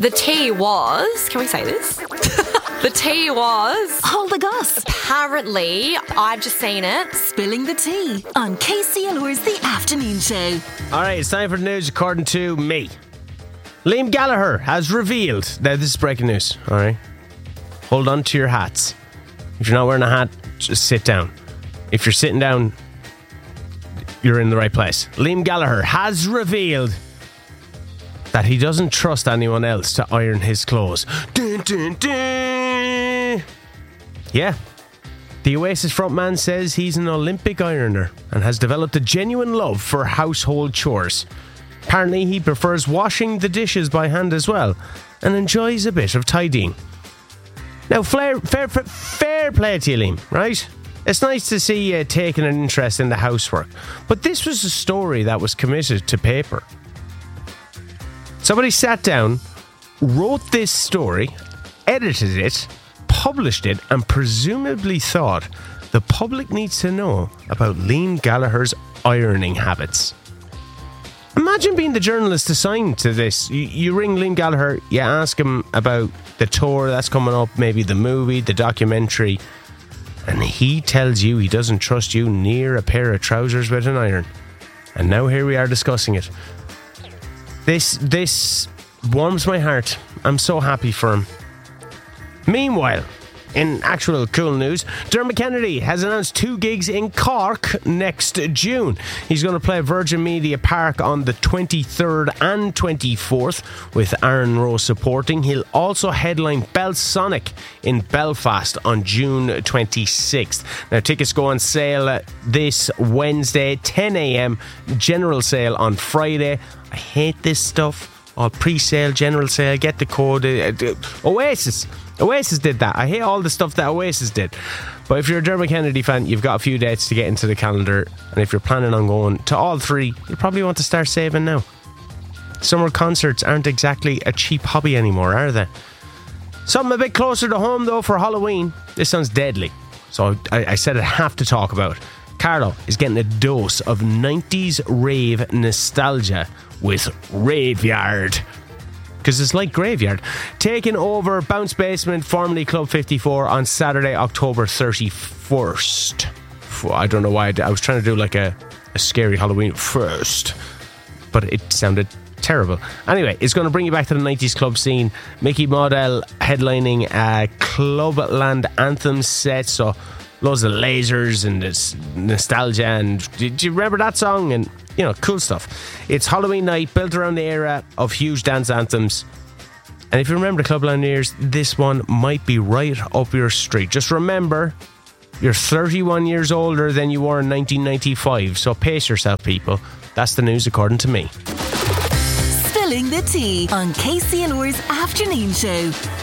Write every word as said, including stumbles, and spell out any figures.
The tea was... Can we say this? The tea was... Hold the goss. Apparently, I've just seen it. Spilling the tea on K C L R's The Afternoon Show. All right, it's time for the news according to me. Liam Gallagher has revealed... Now, this is breaking news, all right? Hold on to your hats. If you're not wearing a hat, just sit down. If you're sitting down, you're in the right place. Liam Gallagher has revealed that he doesn't trust anyone else to iron his clothes. Dun, dun, dun. Yeah. The Oasis frontman says he's an Olympic ironer and has developed a genuine love for household chores. Apparently, he prefers washing the dishes by hand as well and enjoys a bit of tidying. Now, fair, fair, fair play to you, Liam, right? It's nice to see you taking an interest in the housework, but this was a story that was committed to paper. Somebody sat down, wrote this story, edited it, published it, and presumably thought the public needs to know about Liam Gallagher's ironing habits. Imagine being the journalist assigned to this. You, you ring Liam Gallagher, you ask him about the tour that's coming up, maybe the movie, the documentary, and he tells you he doesn't trust you near a pair of trousers with an iron. And now here we are discussing it. This this warms my heart. I'm so happy for him. Meanwhile, in actual cool news, Dermot Kennedy has announced two gigs in Cork next June. He's going to play Virgin Media Park on the twenty-third and twenty-fourth with Aaron Rowe supporting. He'll also headline Belsonic in Belfast on June twenty-sixth. Now, tickets go on sale this Wednesday, ten a.m. General sale on Friday. I hate this stuff. All pre-sale, general sale, get the code. Oasis. Oasis did that. I hate all the stuff that Oasis did. But if you're a Dermot Kennedy fan, you've got a few dates to get into the calendar. And if you're planning on going to all three, you probably want to start saving now. Summer concerts aren't exactly a cheap hobby anymore, are they? Something a bit closer to home, though, for Halloween. This sounds deadly. So I, I said I have to talk about it. Carlo is getting a dose of nineties rave nostalgia with Raveyard. Because it's like Graveyard. Taking over Bounce Basement, formerly Club fifty-four, on Saturday, October thirty-first. I don't know why I, did. I was trying to do like a, a scary Halloween first, but it sounded terrible. Anyway, it's going to bring you back to the nineties club scene. Mickey Modell headlining a Clubland Anthem set, so loads of lasers and this nostalgia. And do you remember that song? And you know, cool stuff. It's Halloween night built around the era of huge dance anthems. And if you remember the Clubland years, this one might be right up your street. Just remember, you're thirty-one years older than you were in nineteen ninety-five. So pace yourself, people. That's the news according to me. Spilling the tea on K C L R's Afternoon Show.